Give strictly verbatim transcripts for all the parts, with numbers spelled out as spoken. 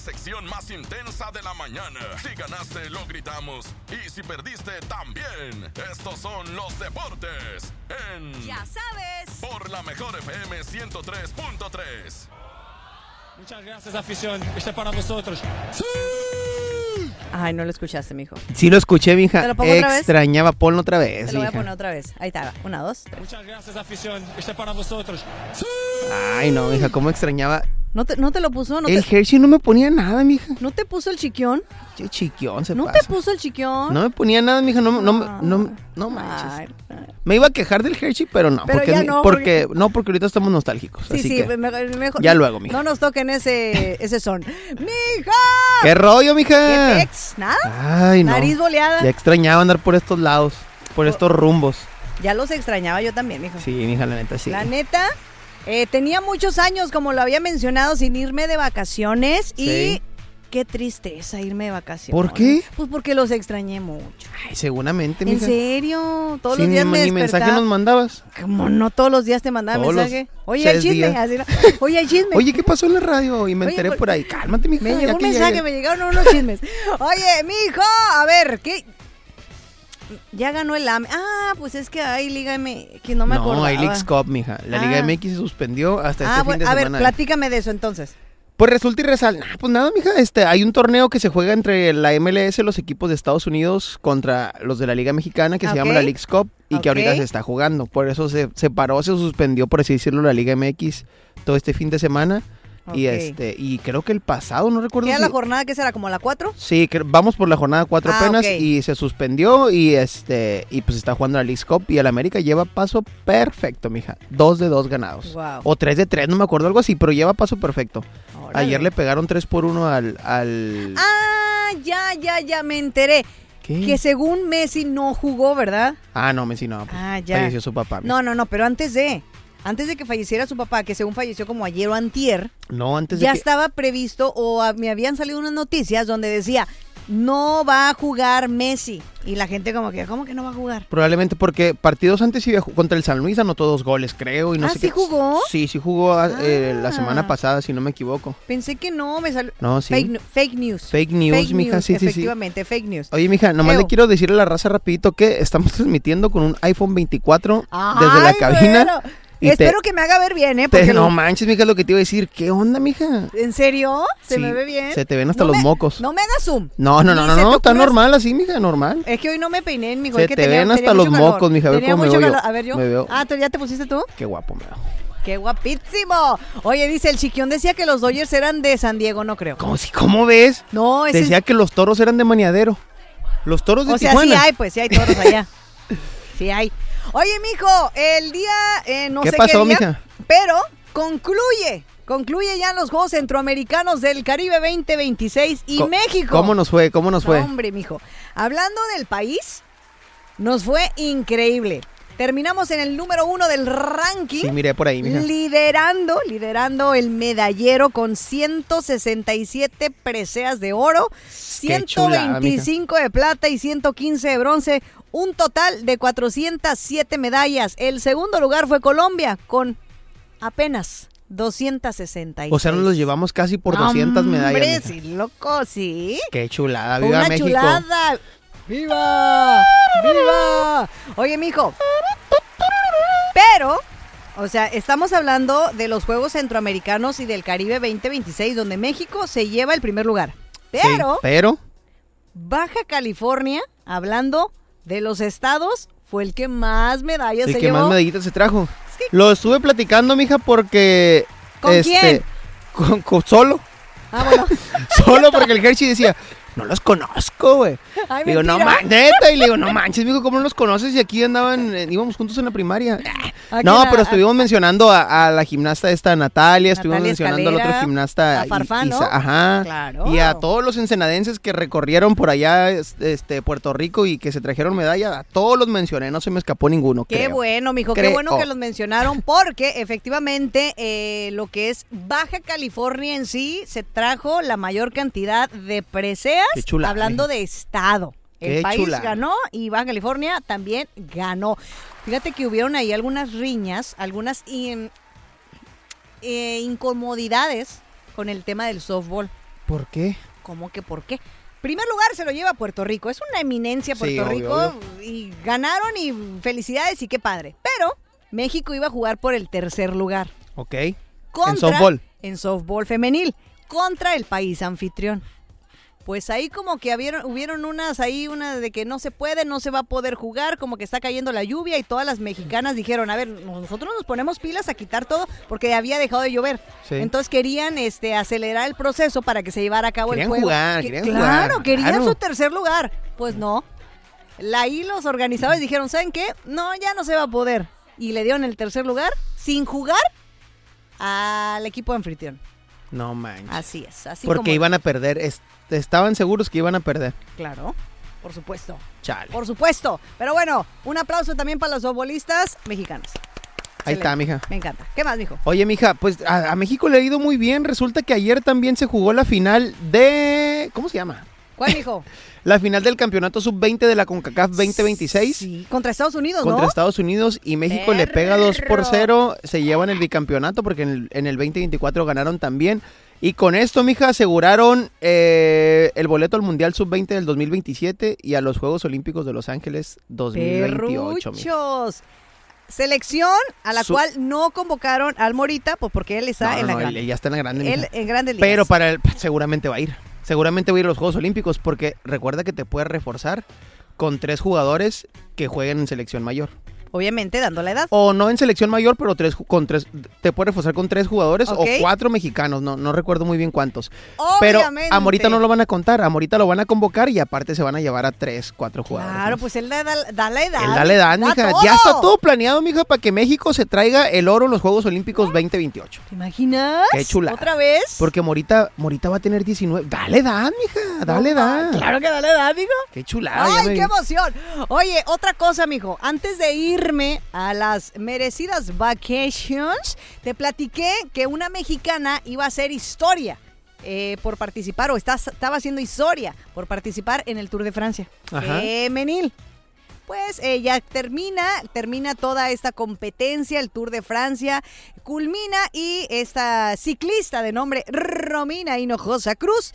sección más intensa de la mañana. Si ganaste, lo gritamos. Y si perdiste, también. Estos son los deportes en... Ya sabes. Por la mejor F M ciento tres punto tres. Muchas gracias, afición. Este es para vosotros. ¡Sí! Ay, no lo escuchaste, mijo. Sí lo escuché, mija. ¿Te lo pongo otra vez? Extrañaba, ponlo otra vez. Te lo voy a mija. poner otra vez. Ahí está, una, dos, tres. Muchas gracias, afición. Este es para vosotros. ¡Sí! Ay, no, mija, cómo extrañaba. ¿No te, no te lo puso? ¿No el te, Hershey no me ponía nada, mija. ¿No te puso el chiquión? Qué chiquión se ¿No pasa. te puso el chiquión? No me ponía nada, mija. No, no, no, no, no manches. Ay, ay. Me iba a quejar del Hershey, pero no. Pero porque, ya es mi- no, porque, porque- no, porque ahorita estamos nostálgicos. Sí, así sí, que, me- mejor. ya luego, mija. No nos toquen ese, ese son. ¡Mija! ¿Qué rollo, mija? ¿Qué pex? ¿Nada? Ay, no. Nariz boleada. Ya extrañaba andar por estos lados, por Oh. estos rumbos. Ya los extrañaba yo también, mijo. Sí, mija, la neta, sí. La neta, eh, tenía muchos años, como lo había mencionado, sin irme de vacaciones y Sí. qué tristeza irme de vacaciones. ¿Por qué? Pues porque los extrañé mucho. Ay, seguramente, ¿En mija. serio? Todos Sí, los días ni, me ni mensaje despertaba. nos mandabas. Como no todos los días te mandaba Todos los mensaje. Oye, hay seis chisme. días. Así, ¿no? Oye, hay chisme. Oye, ¿qué pasó en la radio? Y me Oye, enteré por- por ahí. Cálmate, mija. Me ya llegó un que mensaje, llegue. me llegaron unos chismes. Oye, mijo, a ver, ¿qué? Ya ganó el A M E. Ah, pues es que hay Liga M X, no me No, acordaba. hay Leagues Cup, mija. La Ah. Liga M X se suspendió hasta Ah, este bueno, fin de a ver, semana. platícame de eso entonces. Pues resulta y resalta. Nah, pues nada, mija. Este, hay un torneo que se juega entre la M L S, los equipos de Estados Unidos, contra los de la Liga Mexicana, que Ok. se llama la Leagues Cup, y que Ok. ahorita se está jugando. Por eso se, se paró, se suspendió, por así decirlo, la Liga M X todo este fin de semana. Y Ok. este, y creo que el pasado, no recuerdo ¿Qué era si... la jornada? ¿Qué será? ¿Como la cuatro? Sí, que vamos por la jornada cuatro Ah, apenas ok. y se suspendió y este y pues está jugando la Leagues Cup y el América lleva paso perfecto, mija. Dos de dos ganados. Wow. O tres de tres, no me acuerdo, algo así, pero lleva paso perfecto. Órale. Ayer le pegaron tres por uno al... al... Ah, ya, ya, ya, me enteré. ¿Qué? Que según Messi no jugó, ¿verdad? Ah, no, Messi no. Pues, Ah, ya. falleció su papá. mija. No, no, no, pero antes de... Antes de que falleciera su papá, que según falleció como ayer o antier, No, antes de ya que... estaba previsto o a- me habían salido unas noticias donde decía, no va a jugar Messi. Y la gente como que, ¿cómo que no va a jugar? Probablemente porque partidos antes iba a ju- contra el San Luis anotó dos goles, creo. Y no Ah, sé ¿sí qué- jugó? Sí, sí jugó eh, Ah. la semana pasada, si no me equivoco. Pensé que no, me salió... No, sí. Fake, nu- fake news. Fake news, mija, sí, sí, sí. Efectivamente, fake news. Oye, mija, nomás Eo. le quiero decirle a la raza rapidito que estamos transmitiendo con un iPhone veinticuatro Ay, desde la cabina. bueno. y te- Espero que me haga ver bien, ¿eh? te- Porque no lo- manches, mija, es lo que te iba a decir. ¿Qué onda, mija? ¿En serio? ¿Se Sí, me ve bien? se te ven hasta No los me- mocos. No me hagas zoom. No, no, no, Ni no, se no, te está ocurra- normal así, mija, normal. Es que hoy no me peiné, mijo. Se es que te tenía- ven hasta tenía los mucho calor. mocos, mija, a ver Tenía cómo me mucho veo yo. calor. A ver, yo. Me veo- Ah, ¿tú ya te pusiste tú? Qué guapo me veo. ¡Qué guapísimo! Oye, dice, el Chiquión decía que los Dodgers eran de San Diego, no creo. ¿Cómo, si, ¿Cómo ves? No, ese Decía que los toros eran de Maniadero. Los toros de O sea, Tijuana. sí hay, pues, sí hay toros allá. Sí hay. Oye, mijo, el día, eh, no ¿Qué sé pasó, qué día, mija? pero concluye, concluye ya los Juegos Centroamericanos del Caribe veinte veintiséis y Co- México. ¿Cómo nos fue? ¿Cómo nos fue? No, hombre, mijo. Hablando del país, nos fue increíble. Terminamos en el número uno del ranking. Sí, miré por ahí, mija. Liderando, liderando el medallero con ciento sesenta y siete preseas de oro, ciento veinticinco de plata y ciento quince de bronce, un total de cuatrocientas siete medallas. El segundo lugar fue Colombia con apenas doscientas sesenta y seis. O sea, nos los llevamos casi por doscientas medallas. Hombre, mija. sí, loco, sí. Qué chulada, Fue viva una México. chulada. ¡Viva! ¡Viva! Oye, mijo. Pero, o sea, estamos hablando de los Juegos Centroamericanos y del Caribe veinte veintiséis, donde México se lleva el primer lugar. Pero, Sí, pero Baja California, hablando de los estados, fue el que más medallas el se que llevó. más medallitas se trajo. Es que- Lo estuve platicando, mija, porque ¿Con este, quién? Con, con- solo, Ah, bueno. solo porque el Hershey decía, no los conozco, güey. Ay, Le digo, no mentira. manches, neta, y le digo, no manches, mijo, ¿cómo no los conoces? Y aquí andaban, eh, íbamos juntos en la primaria. ¿A No, quién? pero ¿A- estuvimos mencionando a, a la gimnasta esta Natalia, estuvimos Natalia mencionando al otro Escalera, gimnasta a I- Farfán, ¿no? Isa- ajá, Claro. y a todos los ensenadenses que recorrieron por allá, este, Puerto Rico y que se trajeron medalla, a todos los mencioné, no se me escapó ninguno. Qué creo. bueno, mijo, qué Creo. bueno que los mencionaron porque efectivamente eh, lo que es Baja California en sí se trajo la mayor cantidad de preseas, Qué chulada, hablando mija. de estado. El Qué país chulada. ganó y Baja California también ganó. Fíjate que hubieron ahí algunas riñas, algunas in- eh, incomodidades con el tema del softball. ¿Por qué? ¿Cómo que por qué? Primer lugar se lo lleva Puerto Rico. Es una eminencia Puerto Sí, obvio, Rico. obvio. Y ganaron y felicidades y qué padre. Pero México iba a jugar por el tercer lugar. Ok. Contra, en softball. En softball femenil. Contra el país anfitrión. Pues ahí como que hubieron, hubieron unas ahí, una de que no se puede, no se va a poder jugar, como que está cayendo la lluvia y todas las mexicanas dijeron, a ver, nosotros nos ponemos pilas a quitar todo porque había dejado de llover. Sí. Entonces querían este acelerar el proceso para que se llevara a cabo querían el juego. Jugar, que, querían claro, jugar. querían claro. su tercer lugar. Pues no. La, ahí los organizadores dijeron, ¿saben qué? No, ya no se va a poder. Y le dieron el tercer lugar sin jugar al equipo anfitrión. No manches. Así es. Así Porque como... iban a perder. Es, estaban seguros que iban a perder. Claro, por supuesto. Chale. Por supuesto. Pero bueno, un aplauso también para los futbolistas mexicanos. Ahí Excelente. está, mija. Me encanta. ¿Qué más, mijo? Oye, mija, pues a, a México le ha ido muy bien. Resulta que ayer también se jugó la final de... ¿Cómo se llama? ¿Cuál, mijo? La final del campeonato sub veinte de la CONCACAF veinte veintiséis. Sí, contra Estados Unidos, Contra ¿no? Estados Unidos y México Perro. le pega dos por cero. Se llevan el bicampeonato porque en el, en el veinte veinticuatro ganaron también. Y con esto, mija, aseguraron eh, el boleto al Mundial sub veinte del dos mil veintisiete y a los Juegos Olímpicos de Los Ángeles dos mil veintiocho. Perruchos. Selección a la Su- cual no convocaron al Morita, pues porque él está No, en no, la no, grande. él ya está en la grande, Él mija. en grandes ligas. Pero para él seguramente va a ir. Seguramente va a ir a los Juegos Olímpicos porque recuerda que te puedes reforzar con tres jugadores que jueguen en selección mayor. Obviamente dando la edad. O no en selección mayor, pero tres ju- con tres te puedes reforzar con tres jugadores Ok. o cuatro mexicanos, no no recuerdo muy bien cuántos. Obviamente. Pero a Morita no lo van a contar, a Morita lo van a convocar y aparte se van a llevar a tres, cuatro jugadores. Claro, ¿no? pues él da, da, da la edad. Él da la edad, da mija. todo. Ya está todo planeado, mija, para que México se traiga el oro en los Juegos Olímpicos veinte veintiocho. ¿Te imaginas? Qué chulada. ¿Otra vez? Porque Morita, Morita va a tener diecinueve. Dale edad, mija, dale No, edad. Claro que dale edad, mijo. Qué chulada. ya ¡Ay, me- qué emoción! Oye, otra cosa, mijo. Antes de irme a las merecidas vacations, te platiqué que una mexicana iba a hacer historia eh, por participar, o está, estaba haciendo historia por participar en el Tour de Francia Ajá. femenil. Pues ella termina, termina toda esta competencia, el Tour de Francia, culmina y esta ciclista de nombre Romina Hinojosa Cruz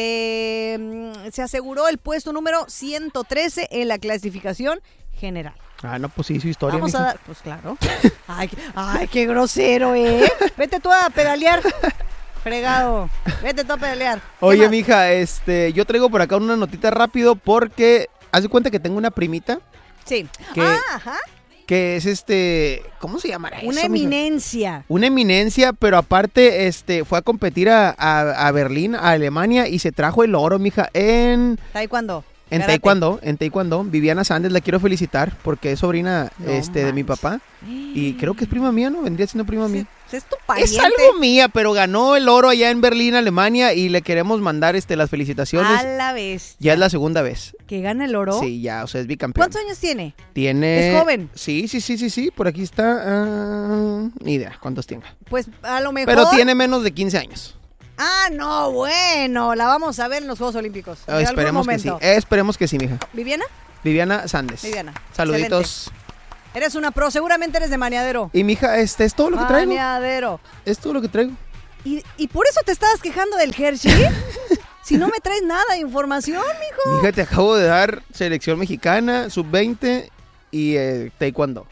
se, mm, se aseguró el puesto número ciento trece en la clasificación general. Ah, no, pues sí, su historia. Vamos mija. a dar, pues claro. Ay, qué- ay, qué grosero, ¿eh? Vete tú a pedalear. Fregado. Vete tú a pedalear. ¿Qué Oye, más? mija, este, yo traigo por acá una notita rápido porque haz de cuenta que tengo una primita Sí. que- Ah, ajá. que es este, ¿cómo se llamará eso? Una mija? eminencia. Una eminencia, pero aparte, este, fue a competir a, a, a Berlín, a Alemania y se trajo el oro, mija, en, Taekwondo. en Karate. taekwondo, en taekwondo. Viviana Sández, la quiero felicitar porque es sobrina, No este, de mi manches. papá y creo que es prima mía, ¿no? Vendría siendo prima mía. Sí, es tu pariente. Es algo mía, pero ganó el oro allá en Berlín, Alemania, y le queremos mandar este las felicitaciones. A la vez. Ya es la segunda vez. Que gana el oro. Sí, ya, o sea, es bicampeón. ¿Cuántos años tiene? Tiene... ¿Es joven? Sí, sí, sí, sí, sí, por aquí está... ah, ni idea cuántos tenga. Pues a lo mejor. Pero tiene menos de quince años. Ah, no, bueno. La vamos a ver en los Juegos Olímpicos. En Ah, algún esperemos que sí. momento. Eh, esperemos que sí, mija. ¿Viviana? Viviana Sández. Viviana. Saluditos. Eres una pro. Seguramente eres de Maniadero. Y mija, este es todo lo que traigo. Maniadero. Es todo lo que traigo. ¿Y, ¿Y por eso te estabas quejando del Hershey? Si no me traes nada de información, mijo. Mija, te acabo de dar selección mexicana, sub veinte y eh, taekwondo.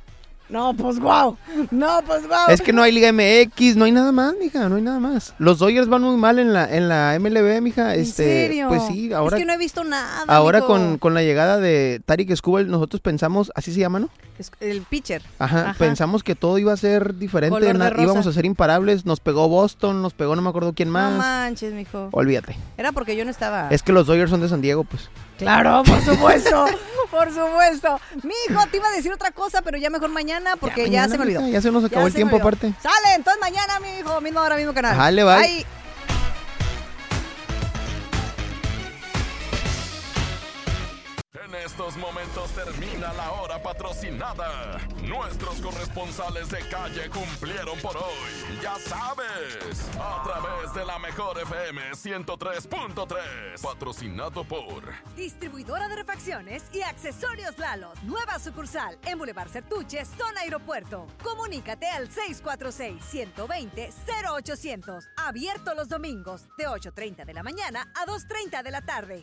No, pues guau. No, pues guau. Es que no hay Liga M X, no hay nada más, mija, no hay nada más. Los Dodgers van muy mal en la en la M L B, mija. ¿En Este, serio? Pues sí, ahora Es que no he visto nada, ahora mijo. con, con la llegada de Tarik Skubal, nosotros pensamos, así se llama, ¿no? Es el pitcher. Ajá, Ajá. pensamos que todo iba a ser diferente, Color de na- rosa. íbamos a ser imparables, nos pegó Boston, nos pegó no me acuerdo quién más. No manches, mijo. Olvídate. Era porque yo no estaba. Es que los Dodgers son de San Diego, pues. Claro, por supuesto. Por supuesto. Mijo, te iba a decir otra cosa, pero ya mejor mañana porque ya, mañana, se me olvidó. mija, ya se nos acabó el se me tiempo olvidó. aparte. Sale, entonces mañana, mi hijo, mismo hora, mismo canal. Jale, bye. Bye. En esta estos momentos termina la hora patrocinada. Nuestros corresponsales de calle cumplieron por hoy. Ya sabes, a través de la mejor F M ciento tres punto tres. Patrocinado por Distribuidora de Refacciones y Accesorios Lalos. Nueva sucursal en Boulevard Certuche, zona aeropuerto. Comunícate al seis cuatro seis, uno dos cero, cero ochocientos. Abierto los domingos de ocho treinta de la mañana a dos treinta de la tarde.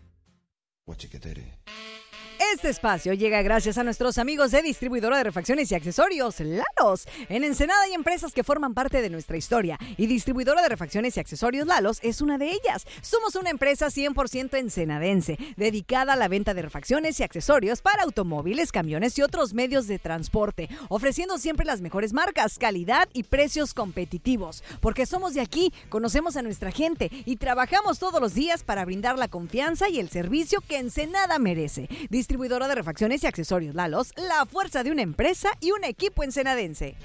Este espacio llega gracias a nuestros amigos de Distribuidora de Refacciones y Accesorios Lalos. En Ensenada hay empresas que forman parte de nuestra historia y Distribuidora de Refacciones y Accesorios Lalos es una de ellas. Somos una empresa cien por ciento ensenadense, dedicada a la venta de refacciones y accesorios para automóviles, camiones y otros medios de transporte, ofreciendo siempre las mejores marcas, calidad y precios competitivos. Porque somos de aquí, conocemos a nuestra gente y trabajamos todos los días para brindar la confianza y el servicio que Ensenada merece. Distribuidora de Refacciones y Accesorios Lalos, la fuerza de una empresa y un equipo ensenadense.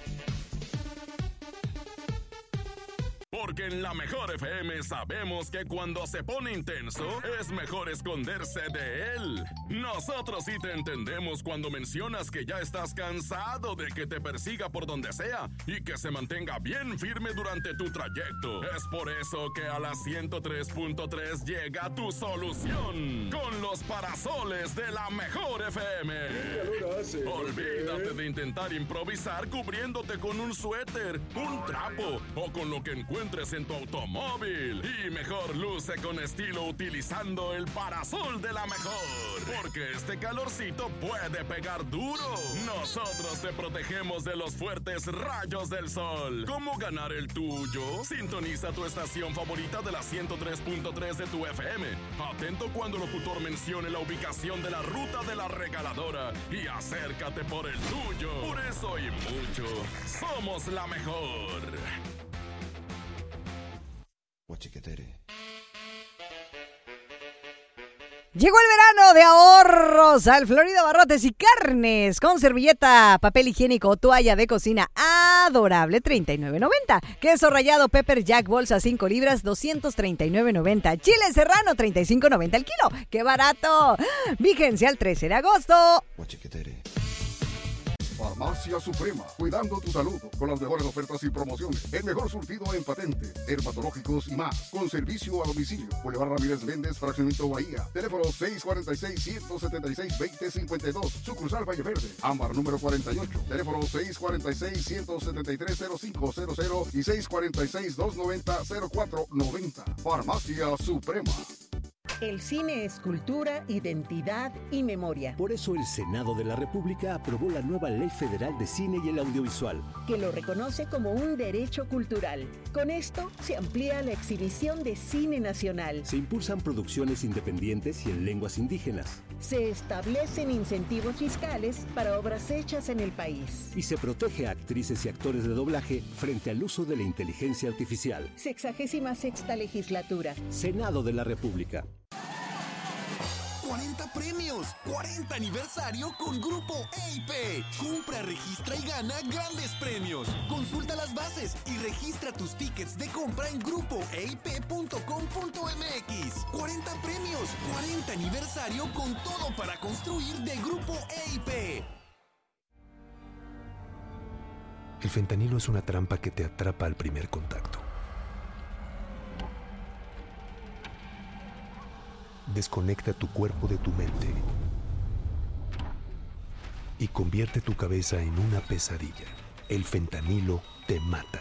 Porque en la mejor F M sabemos que cuando se pone intenso es mejor esconderse de él. Nosotros sí te entendemos cuando mencionas que ya estás cansado de que te persiga por donde sea y que se mantenga bien firme durante tu trayecto. Es por eso que a la ciento tres punto tres llega tu solución con los parasoles de la mejor F M. Olvídate de intentar improvisar cubriéndote con un suéter, un trapo o con lo que encuentres en tu automóvil. Y mejor luce con estilo utilizando el parasol de la mejor. Porque este calorcito puede pegar duro. Nosotros te protegemos de los fuertes rayos del sol. ¿Cómo ganar el tuyo? Sintoniza tu estación favorita de la ciento tres punto tres de tu F M. Atento cuando el locutor mencione la ubicación de la ruta de la regaladora y acércate por el tuyo. Por eso y mucho, somos la mejor. Llegó el verano de ahorros al Florida Barrotes y Carnes con servilleta, papel higiénico, toalla de cocina adorable, treinta y nueve noventa. Queso rallado Pepper Jack bolsa cinco libras, doscientos treinta y nueve noventa. Chile serrano, treinta y cinco noventa el kilo. ¡Qué barato! Vigencia el trece de agosto. Farmacia Suprema, cuidando tu salud con las mejores ofertas y promociones. El mejor surtido en patentes, dermatológicos y más. Con servicio a domicilio. Boulevard Ramírez Méndez, Fraccionamiento Bahía. Teléfono seis cuatro seis, uno siete seis, dos cero cinco dos. Sucursal Valle Verde. Ámbar número cuarenta y ocho. Teléfono seis cuatro seis, uno siete tres, cero cinco cero cero y seis cuatro seis, dos nueve cero, cero cuatro nueve cero. Farmacia Suprema. El cine es cultura, identidad y memoria. Por eso el Senado de la República aprobó la nueva Ley Federal de Cine y el Audiovisual, que lo reconoce como un derecho cultural. Con esto se amplía la exhibición de cine nacional. Se impulsan producciones independientes y en lenguas indígenas. Se establecen incentivos fiscales para obras hechas en el país. Y se protege a actrices y actores de doblaje frente al uso de la inteligencia artificial. Sexagésima sexta legislatura. Senado de la República. cuarenta premios, cuarenta aniversario con Grupo E I P. Compra, registra y gana grandes premios. Consulta las bases y registra tus tickets de compra en grupo e i p punto com punto m x. cuarenta premios, cuarenta aniversario con todo para construir de Grupo E I P. El fentanilo es una trampa que te atrapa al primer contacto. Desconecta tu cuerpo de tu mente y convierte tu cabeza en una pesadilla. El fentanilo te mata.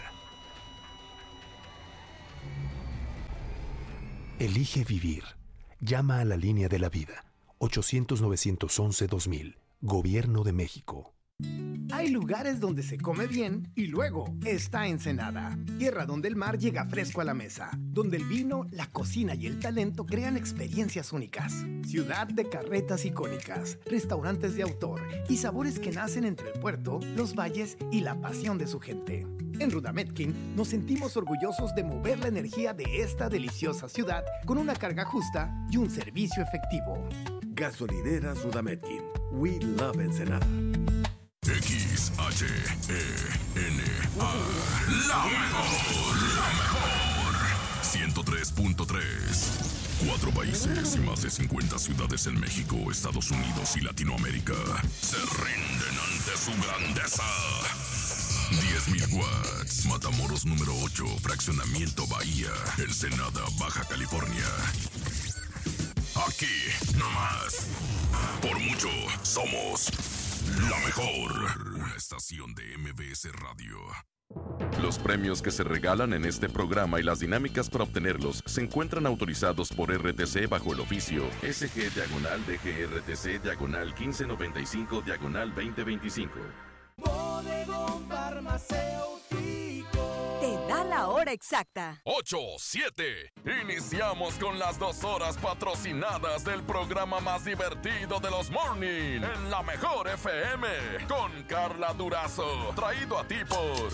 Elige vivir. Llama a la línea de la vida. ochocientos, novecientos once, dos mil. Gobierno de México. Hay lugares donde se come bien y luego está Ensenada, tierra donde el mar llega fresco a la mesa, donde el vino, la cocina y el talento crean experiencias únicas, ciudad de carretas icónicas, restaurantes de autor y sabores que nacen entre el puerto, los valles y la pasión de su gente. En Rudametkin nos sentimos orgullosos de mover la energía de esta deliciosa ciudad con una carga justa y un servicio efectivo. Gasolineras Rudametkin. We love Ensenada. X H E N A. La mejor, la mejor. ciento tres punto tres. Cuatro países y más de cincuenta ciudades en México, Estados Unidos y Latinoamérica se rinden ante su grandeza. diez mil watts. Matamoros número ocho, Fraccionamiento Bahía, Ensenada, Baja California. Aquí, nomás. Por mucho, somos la mejor. Una estación de M B S Radio. Los premios que se regalan en este programa y las dinámicas para obtenerlos se encuentran autorizados por R T C bajo el oficio S G diagonal D G R T C diagonal quince noventa y cinco diagonal veinte veinticinco. Bodegón Farmacéutico te da la hora exacta. ocho siete. Iniciamos con las dos horas patrocinadas del programa más divertido de los morning en la mejor F M con Carla Durazo. Traído a ti por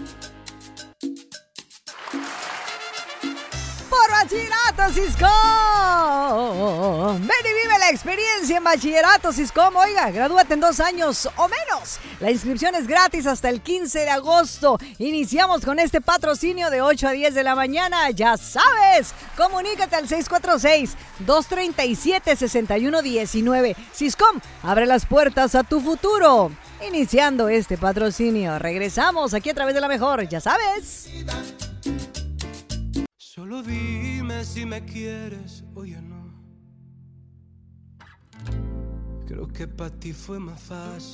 por Bachillerato Siscom. Ven y vive la experiencia en Bachillerato Siscom. Oiga, gradúate en dos años o menos. La inscripción es gratis hasta el quince de agosto. Iniciamos con este patrocinio de ocho a diez de la mañana. Ya sabes, comunícate al seis cuatro seis, dos tres siete, seis uno uno nueve. Siscom, abre las puertas a tu futuro. Iniciando este patrocinio. Regresamos aquí a través de la mejor, ya sabes. Solo dime si me quieres, oye no. Creo que para ti fue más fácil.